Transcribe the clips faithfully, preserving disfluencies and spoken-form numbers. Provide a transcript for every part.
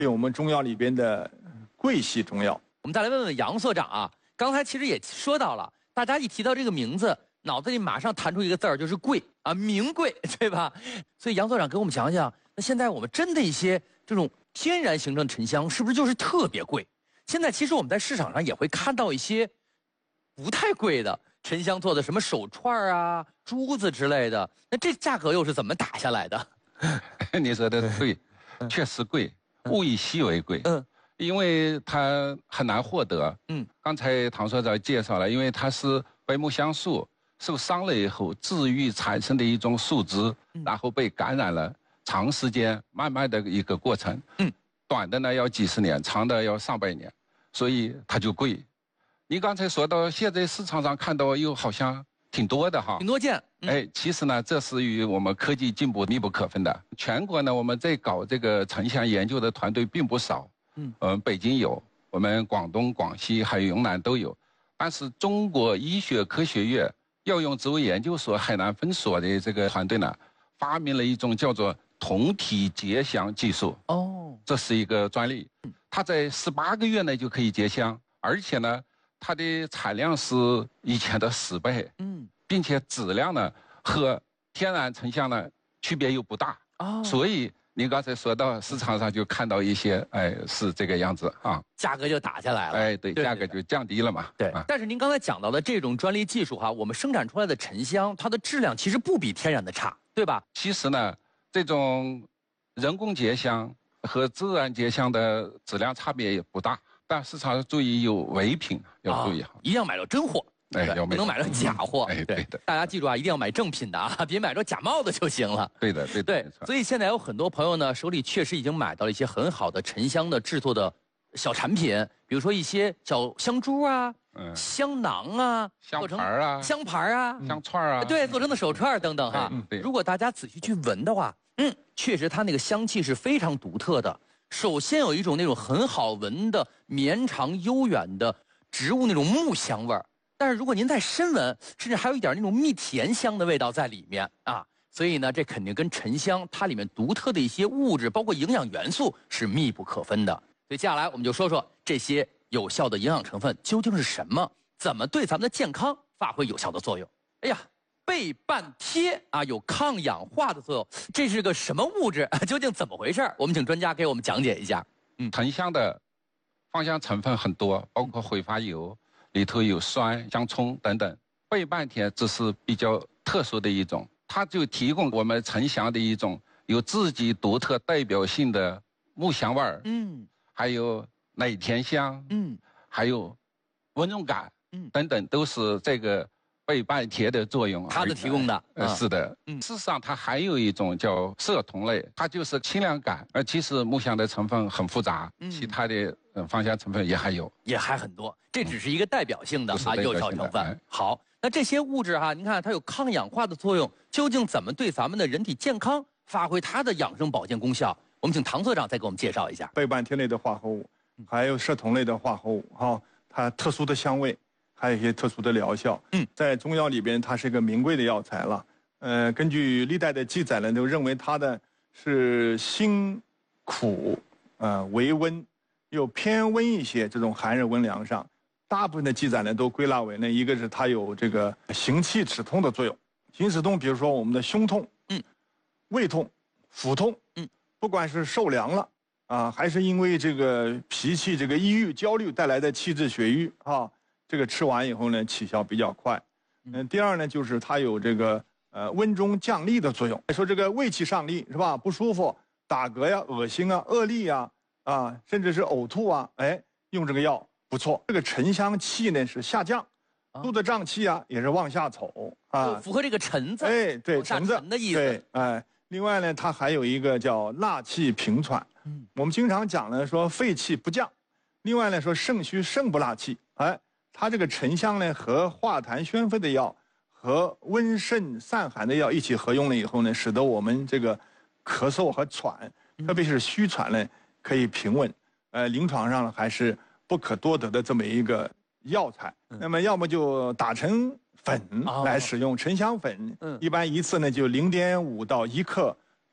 对我们中药里边的桂系中药。 我们再来问问杨所长啊，刚才其实也说到了，大家一提到这个名字，脑子里马上弹出一个字儿，就是贵啊，名贵，对吧？所以杨所长给我们讲讲，那现在我们真的一些这种天然形成的沉香，是不是就是特别贵？现在其实我们在市场上也会看到一些不太贵的沉香做的什么手串啊、珠子之类的，那这价格又是怎么打下来的？ 你说的对，确实贵，物以稀为贵。嗯。因为它很难获得。嗯，刚才唐所长介绍了，因为它是白木香树受伤了以后治愈产生的一种树枝，然后被感染了，长时间慢慢的一个过程。嗯，短的呢要几十年，长的要上百年，所以它就贵。你刚才说到现在市场上看到又好像挺多的哈， 挺多见。 嗯、哎，其实呢，这是与我们科技进步密不可分的。全国呢，我们在搞这个沉香研究的团队并不少。嗯，我们北京有，我们广东、广西还有云南都有，但是中国医学科学院药用植物研究所海南分所的这个团队呢，发明了一种叫做酮体结香技术。哦，这是一个专利，它在十八个月内就可以结香，而且呢，它的产量是以前的十倍。嗯，并且质量呢和天然沉香呢区别又不大。哦，所以。您刚才说到市场上就看到一些，哎，是这个样子啊， 价格就打下来了， 哎，对，价格就降低了嘛。 对，啊、但是您刚才讲到的这种专利技术哈，我们生产出来的沉香，它的质量其实不比天然的差，对吧？ 其实呢，这种人工结香和自然结香的质量差别也不大，但市场上注意有伪品，要注意哈、 啊，一定要买到真货。 哎， 不能买到假货。 哎，对的， 大家记住啊，一定要买正品的啊，别买着假冒的就行了。 对的，对的。 对，所以现在有很多朋友呢，手里确实已经买到了一些很好的沉香的制作的小产品，比如说一些小香珠啊、嗯、香囊啊、 香牌啊、 香牌啊、 香串啊， 对，做成的手串等等哈。嗯，对。如果大家仔细去闻的话，嗯，确实它那个香气是非常独特的。首先有一种那种很好闻的绵长悠远的植物那种木香味儿。但是如果您再深闻，甚至还有一点那种蜜甜香的味道在里面啊，所以呢，这肯定跟沉香它里面独特的一些物质，包括营养元素是密不可分的。所以接下来我们就说说这些有效的营养成分究竟是什么，怎么对咱们的健康发挥有效的作用。哎呀，倍半贴啊，有抗氧化的作用，这是个什么物质？究竟怎么回事？我们请专家给我们讲解一下。 嗯，沉香的芳香成分很多，包括挥发油。里头有酸、香葱等等，倍半贴这是比较特殊的一种，它就提供我们沉香的一种有自己独特代表性的木香味儿，嗯，还有奶甜香，嗯，还有温润感，嗯，等等都是这个倍半贴的作用。 它的提供的， 呃，是的，嗯，事实上它还有一种叫色酮类，它就是清凉感，而其实木香的成分很复杂，嗯，其他的。嗯，芳香成分也还有， 也还很多，这只是一个代表性的啊有效成分。哎、好，那这些物质哈、啊，您看它有抗氧化的作用，究竟怎么对咱们的人体健康发挥它的养生保健功效？我们请唐所长再给我们介绍一下。 倍半贴类的化合物，还有色酮类的化合物，哈、哦，它特殊的香味，还有一些特殊的疗效。嗯，在中药里边，它是一个名贵的药材了。呃，根据历代的记载呢，都认为它的是辛苦，呃，微温。又偏温一些，这种寒热温凉上，大部分的记载呢都归纳为呢，一个是它有这个行气止痛的作用。行气止痛，比如说我们的胸痛、嗯，胃痛、腹痛，嗯，不管是受凉了啊，还是因为这个脾气这个抑郁、焦虑带来的气滞血瘀啊，这个吃完以后呢，起效比较快。嗯，第二呢，就是它有这个呃温中降痢的作用。说这个胃气上逆是吧？不舒服、打嗝呀、恶心啊、恶痢呀。啊，甚至是呕吐啊，哎，用这个药不错。这个沉香气呢是下降，肚子胀气啊也是往下走啊， 符合这个沉字。 哎，对，沉字的意思。 对，哎，另外呢，它还有一个叫纳气平喘。嗯，我们经常讲呢说肺气不降，另外呢说肾虚肾不纳气。哎，它这个沉香呢和化痰宣肺的药和温肾散寒的药一起合用了以后呢，使得我们这个咳嗽和喘，特别是虚喘呢。可以平稳，呃，临床上还是不可多得的这么一个药材。嗯、那么，要么就打成粉来使用，沉香粉，嗯，一般一次呢就零点五到一克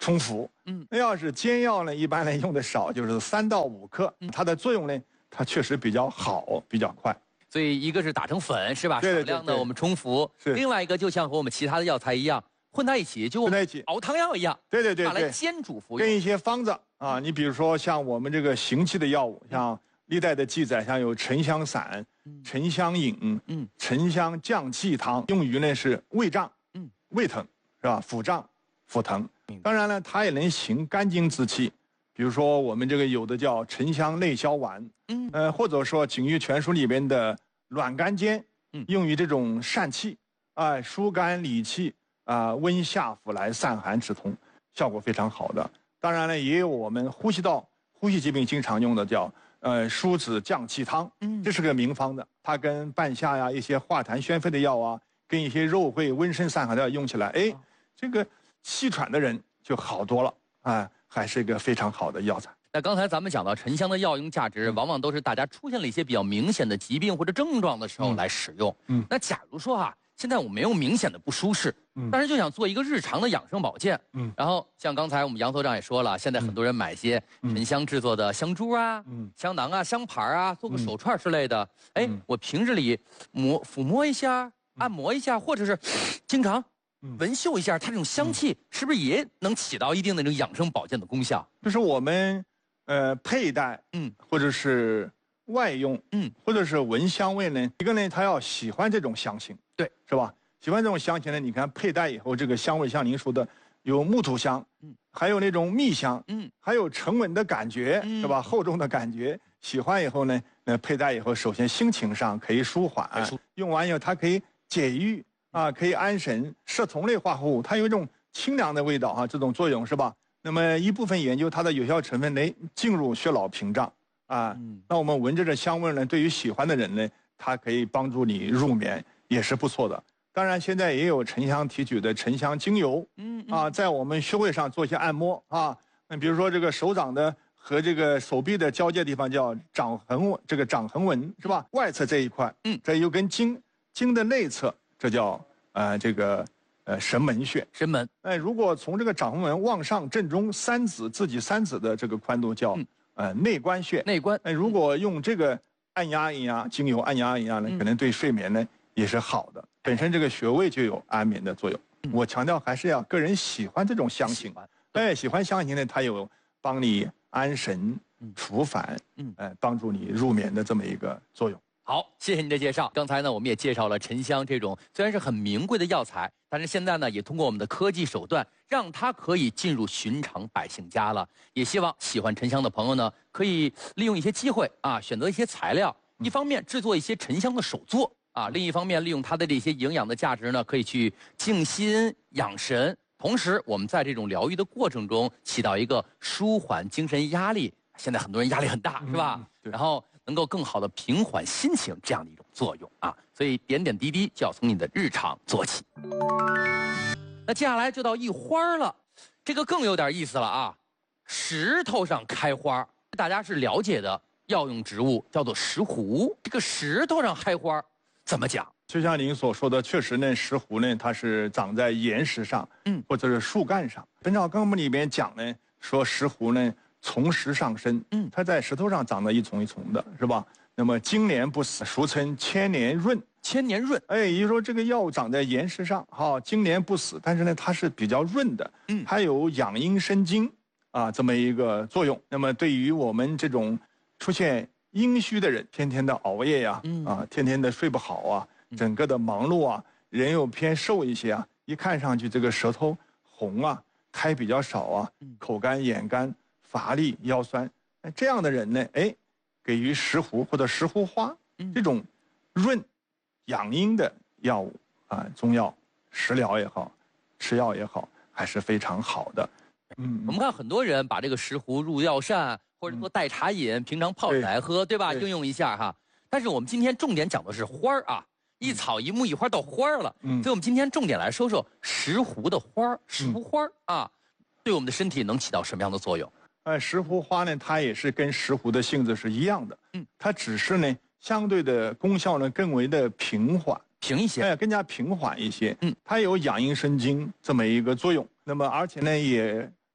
冲服。嗯，那要是煎药呢，一般呢用的少，就是三到五克。它的作用呢，它确实比较好，比较快。 所以一个是打成粉是吧？ 对对少量的我们冲服。 是。 另外一个就像和我们其他的药材一样，混在一起，就混在一起熬汤药一样。 对对对。 拿来煎煮服用。 跟一些方子啊，你比如说像我们这个行气的药物，像历代的记载，像有沉香散、沉香饮、嗯、沉香降气汤，用于呢是胃胀、嗯、胃疼是吧？腹胀、腹疼。当然了，它也能行肝经之气。比如说我们这个有的叫沉香内消丸，嗯，呃，或者说《景玉全书》里边的卵甘煎，嗯，用于这种疝气，啊、呃，疏肝理气，啊、呃，温下腹来散寒止痛，效果非常好的。当然了，也有我们呼吸道、呼吸疾病经常用的叫呃舒子降气汤，嗯，这是个名方的，它跟半夏呀、一些化痰宣肺的药啊，跟一些肉桂温肾散寒的药用起来，哎，这个气喘的人就好多了啊。还是一个非常好的药材。 那刚才咱们讲到沉香的药用价值，往往都是大家出现了一些比较明显的疾病或者症状的时候来使用。嗯，那假如说哈、啊，现在我没有明显的不舒适，嗯，但是就想做一个日常的养生保健，嗯，然后像刚才我们杨所长也说了，现在很多人买一些沉香制作的香珠啊、嗯、香囊啊、香盘啊，做个手串之类的。哎、嗯，我平日里摸抚摸一下、按摩一下，或者是经常。闻嗅一下它这种香气，是不是也能起到一定的这种养生保健的功效？ 就是我们，呃，佩戴，嗯，或者是外用，嗯，或者是闻香味呢，一个呢，他要喜欢这种香型， 对， 是吧？喜欢这种香型呢，你看佩戴以后，这个香味像您说的，有木土香，嗯，还有那种蜜香，嗯，还有沉稳的感觉，嗯、是吧？厚重的感觉，喜欢以后呢，呃，佩戴以后，首先心情上可以舒缓，用完以后它可以解郁。啊，可以安神，摄酮类化合物，它有一种清凉的味道啊，这种作用是吧？那么一部分研究它的有效成分来进入血老屏障啊。嗯、那我们闻着这香味呢，对于喜欢的人呢，它可以帮助你入眠，也是不错的。当然，现在也有沉香提取的沉香精油，嗯啊，在我们穴位上做一些按摩啊。那比如说这个手掌的和这个手臂的交界地方叫掌横，这个掌横纹是吧？外侧这一块，嗯，这有根经，经的内侧。这叫呃这个呃神门穴， 神门。 哎，如果从这个掌横纹往上正中三指自己三指的这个宽度叫、嗯、呃内关穴。 内关。 哎，如果用这个按压一压，精油按压一压呢，嗯、可能对睡眠呢也是好的。本身这个穴位就有安眠的作用。嗯、我强调还是要个人喜欢这种香型。哎，喜欢香型呢，它有帮你安神、除烦，嗯，哎，帮助你入眠的这么一个作用。 好，谢谢您的介绍。刚才呢，我们也介绍了沉香这种虽然是很名贵的药材，但是现在呢，也通过我们的科技手段，让它可以进入寻常百姓家了。也希望喜欢沉香的朋友呢，可以利用一些机会啊，选择一些材料，一方面制作一些沉香的手作啊，另一方面利用它的这些营养的价值呢，可以去静心养神。同时，我们在这种疗愈的过程中，起到一个舒缓精神压力。现在很多人压力很大，是吧？嗯、然后能够更好的平缓心情，这样的一种作用啊。所以点点滴滴就要从你的日常做起。那接下来就到一花了，这个更有点意思了啊。石头上开花，大家是了解的药用植物，叫做石斛。这个石头上开花，怎么讲？ 就像您所说的，确实呢，石斛呢，它是长在岩石上，嗯，或者是树干上。《本草纲目》里面讲呢，说石斛呢。从石上生，嗯，它在石头上长得一丛一丛的，是吧？那么经年不死，俗称千年润。 千年润， 哎，也就是说这个药长在岩石上，哈，经年不死，但是呢，它是比较润的，嗯，它有养阴生津啊这么一个作用。那么对于我们这种出现阴虚的人，天天的熬夜呀，嗯、啊，天天的睡不好啊，整个的忙碌啊，人又偏瘦一些啊，一看上去这个舌头红啊，苔比较少啊，口干眼干。乏力、腰酸，这样的人呢，哎，给予石斛或者石斛花、嗯、这种润、养阴的药物啊，中药、食疗也好，吃药也好，还是非常好的。 嗯，我们看很多人把这个石斛入药膳，或者做代茶饮，嗯、平常泡来喝，对, 对吧？对应用一下哈。但是我们今天重点讲的是花儿啊，一草一木一花到花儿了。嗯，所以我们今天重点来说说石斛的花儿，石斛花儿啊，对我们的身体能起到什么样的作用？ 呃，石斛花呢，它也是跟石斛的性质是一样的，嗯，它只是呢，相对的功效呢更为的平缓， 平一些， 哎，更加平缓一些，嗯，它有养阴生津这么一个作用。那么而且呢，也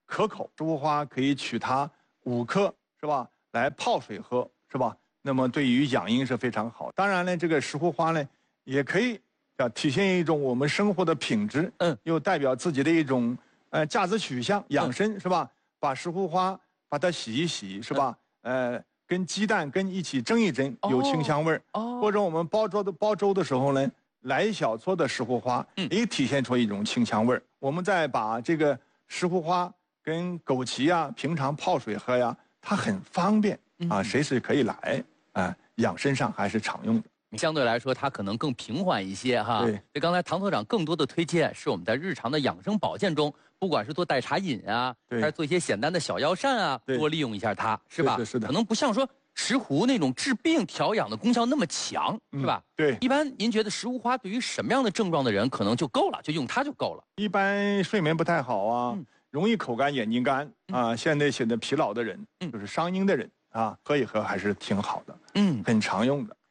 可口。石斛花可以取它五克，是吧？来泡水喝，是吧？那么对于养阴是非常好。当然呢，这个石斛花呢，也可以啊体现一种我们生活的品质，嗯，又代表自己的一种呃价值取向，养生、嗯、是吧？把石斛花把它洗一洗，是吧？嗯、呃，跟鸡蛋跟一起蒸一蒸，有清香味儿。哦。或者我们煲粥的煲粥的时候呢，来一小撮的石斛花，嗯，也体现出一种清香味儿。我们再把这个石斛花跟枸杞啊，平常泡水喝呀，它很方便啊，随时可以来啊，养生上还是常用的。 相对来说，它可能更平缓一些哈。对。这刚才唐所长更多的推荐是我们在日常的养生保健中，不管是做代茶饮啊，还是做一些简单的小药膳啊，多利用一下它，是吧？ 是是的。 可能不像说石斛那种治病调养的功效那么强，是吧？ 对。 一般您觉得石斛花对于什么样的症状的人可能就够了，就用它就够了？ 一般睡眠不太好啊，嗯、容易口干、眼睛干、嗯、啊，现在显得疲劳的人，嗯、就是伤阴的人啊，喝一喝还是挺好的，嗯，很常用的。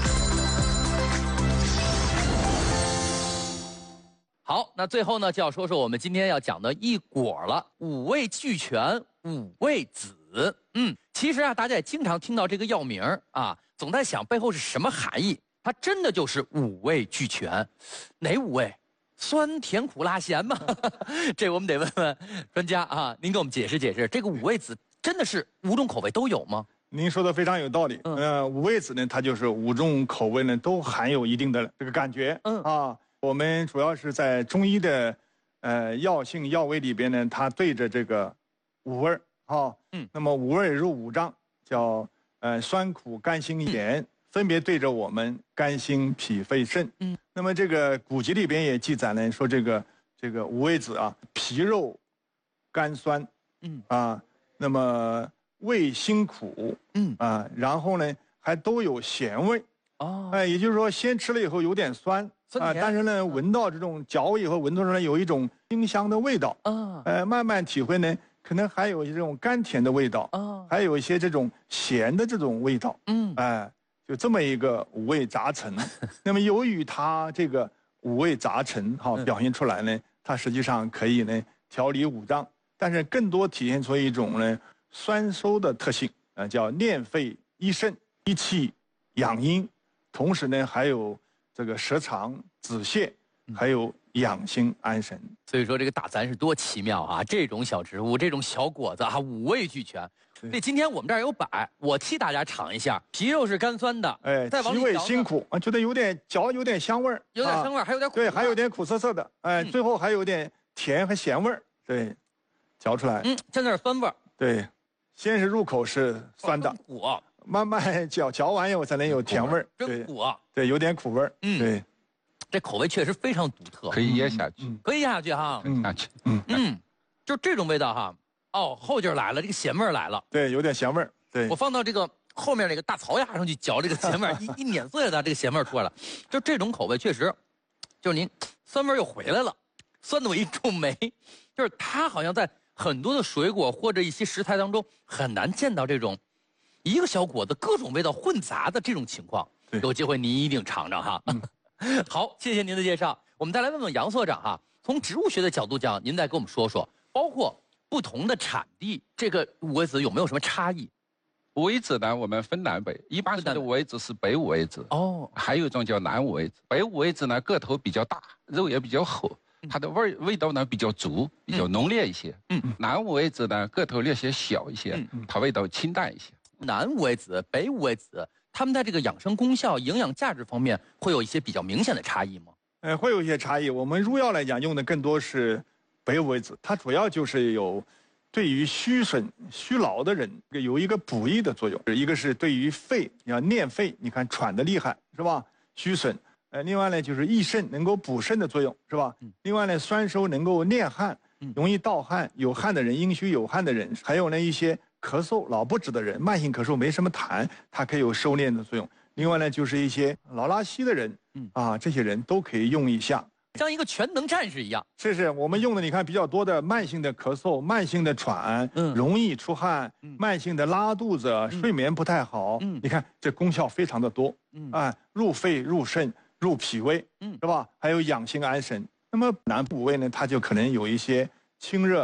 好，那最后呢，就要说说我们今天要讲的一果了，五味俱全，五味子。嗯，其实啊，大家也经常听到这个药名啊，总在想背后是什么含义。它真的就是五味俱全，哪五味？酸甜苦辣咸吗？这我们得问问专家啊，您给我们解释解释，这个五味子真的是五种口味都有吗？ 您说的非常有道理。嗯，呃、五味子呢，它就是五种口味呢都含有一定的这个感觉。嗯啊。我们主要是在中医的，呃，药性药味里边呢，它对着这个五味儿，哈，嗯，那么五味入五脏，叫呃酸苦甘辛咸，分别对着我们肝心脾肺肾，嗯，那么这个古籍里边也记载呢，说这个这个五味子啊，皮肉甘酸，嗯啊，那么味辛苦，嗯啊，然后呢还都有咸味，哦，哎，也就是说先吃了以后有点酸。啊，但是呢，闻到这种嚼以后，闻到出来有一种清香的味道。啊，呃，慢慢体会呢，可能还有这种甘甜的味道。啊，还有一些这种咸的这种味道。嗯，哎，就这么一个五味杂陈。那么由于它这个五味杂陈哈、哦、表现出来呢，它实际上可以呢调理五脏，但是更多体现出一种呢酸收的特性。啊，叫练肺益肾、益气养阴，同时呢还有。这个舌肠止泻，还有养心安神。 所以说这个大自然是多奇妙啊！这种小植物，这种小果子啊，五味俱全。所以今天我们这儿有摆，我替大家尝一下。皮肉是甘酸的， 哎，再往里味辛苦啊，觉得有点嚼，有点香味儿， 有点香味儿，还有点苦。 对，还有点苦涩涩的，哎，最后还有点甜和咸味儿。对，嚼出来。 嗯，现在是酸味儿。 对，先是入口是酸的， 苦。 慢慢嚼嚼完以后才能有甜味儿， 真苦啊！ 对，有点苦味儿。嗯，对， 这口味确实非常独特， 可以咽下去， 可以咽下去哈， 嗯下去， 嗯嗯，就这种味道哈。哦，后劲来了，这个咸味来了。 对，有点咸味儿。对， 我放到这个后面那个大槽牙上去嚼，这个咸味一一碾碎了，这个咸味出来了。就这种口味确实，就是您酸味又回来了，酸的我一皱眉，就是它好像在很多的水果或者一些食材当中很难见到这种。一个小果子各种味道混杂的这种情况，有机会您一定尝尝哈。嗯、好，谢谢您的介绍。我们再来问问杨所长哈，从植物学的角度讲，您再跟我们说说，包括不同的产地，这个五味子有没有什么差异？ 五味子呢，我们分南北，一般说的五味子是北五味子哦，还有一种叫南五味子。北五味子呢，个头比较大，肉也比较厚，它的味味道呢比较足，比较浓烈一些。嗯，南五味子呢，个头略些小一些，嗯、它味道清淡一些。 南五味子、北五味子，它们在这个养生功效、营养价值方面会有一些比较明显的差异吗？ 呃，会有一些差异。我们入药来讲，用的更多是北五味子，它主要就是有对于虚损、虚劳的人有一个补益的作用。一个是对于肺，你要练肺，你看喘得厉害是吧？虚损。呃，另外呢就是益肾，能够补肾的作用是吧？嗯、另外呢酸收能够练汗，容易盗汗，有汗的人、阴虚有汗的人，还有呢一些。咳嗽老不止的人，慢性咳嗽没什么痰，它可以有收敛的作用。另外呢，就是一些老拉稀的人，嗯啊，这些人都可以用一下， 像一个全能战士一样。 是是，我们用的你看比较多的慢性的咳嗽、慢性的喘，嗯，容易出汗，嗯、慢性的拉肚子、嗯、睡眠不太好，嗯，你看这功效非常的多，嗯啊，入肺、入肾、入脾胃，嗯，是吧？还有养心安神。那么南部味呢，它就可能有一些清热。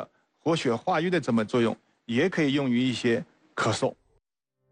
活血化瘀的这么作用，也可以用于一些咳嗽。